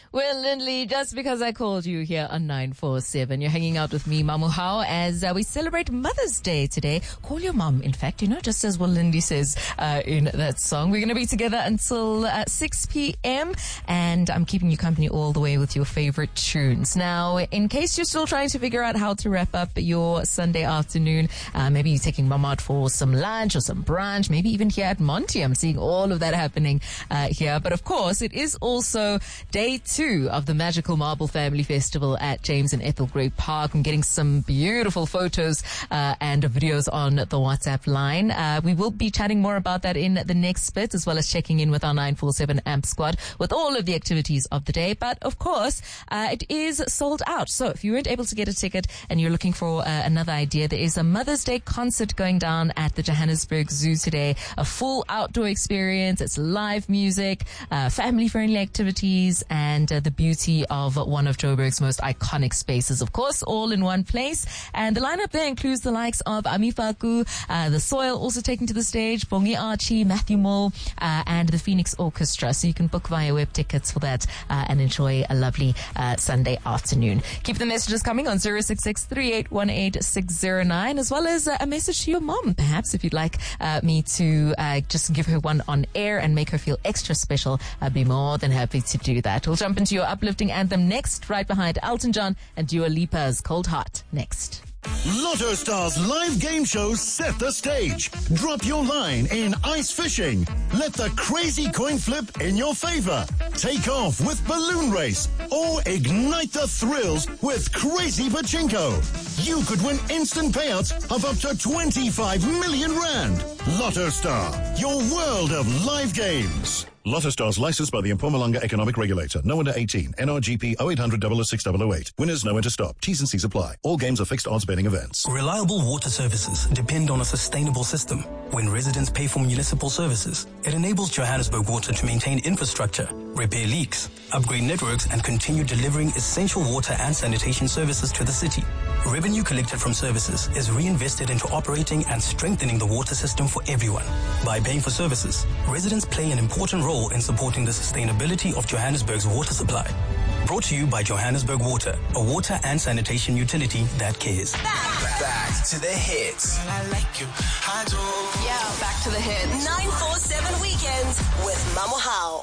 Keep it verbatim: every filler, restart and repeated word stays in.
Well, Lindley, just because I called you here on nine four seven, you're hanging out with me, Mamu Hao, as uh, we celebrate Mother's Day today. Call your mom, in fact, you know, just as what Lindy says uh, in that song. We're going to be together until uh, six p.m. and I'm keeping you company all the way with your favorite tunes. Now, in case you're still trying to figure out how to wrap up your Sunday afternoon, uh, maybe you're taking mom out for some lunch or some brunch, maybe even here at Monty. I'm seeing all of that happening uh, here. But of course, it is also day two of the Magical Marble Family Festival at James and Ethel Gray Park. I'm getting some beautiful photos uh, and videos on the WhatsApp line. Uh, we will be chatting more about that in the next bit, as well as checking in with our nine four seven A M P squad with all of the activities of the day. But of course, uh, it is sold out. So if you weren't able to get a ticket and you're looking for uh, another idea, there is a Mother's Day concert going down at the Johannesburg Zoo today. A full outdoor experience. It's live music, uh, family-friendly activities, and uh, the beauty of one of Joburg's most iconic spaces, of course, all in one place. And the lineup there includes the likes of Ami Faku, uh, The Soil also taking to the stage, Bongi Archie, Matthew Moore, uh, and the Phoenix Orchestra. So you can book via web tickets for that uh, and enjoy a lovely uh, Sunday afternoon. Keep the messages coming on zero six six, three eight one eight, six zero nine, as well as uh, a message to your mom, perhaps, if you'd like uh, me to uh, just give her one on air and make her feel extra special. I'd be more than happy to do that. We'll jump into your uplifting anthem next, right behind Elton John and Dua Lipa's Cold Heart next. Lotto Stars live game shows set the stage. Drop your line in ice fishing. Let the crazy coin flip in your favor. Take off with balloon race or ignite the thrills with crazy pachinko. You could win instant payouts of up to twenty-five million rand. Lotto Star, your world of live games. Lotto Stars licensed by the Mpumalanga Economic Regulator. No under eighteen. N R G P oh eight hundred, double oh six, double oh eight. Winners know when to stop. T's and C's apply. All games are fixed odds betting events. Reliable water services depend on a sustainable system. When residents pay for municipal services, it enables Johannesburg Water to maintain infrastructure, repair leaks, upgrade networks, and continue delivering essential water and sanitation services to the city. Revenue collected from services is reinvested into operating and strengthening the water system for everyone. By paying for services, residents play an important role in supporting the sustainability of Johannesburg's water supply. Brought to you by Johannesburg Water, a water and sanitation utility that cares. Back, back to the hits. I like you, I do. Yeah, back to the hits. nine four seven Weekends with Mamu Hao.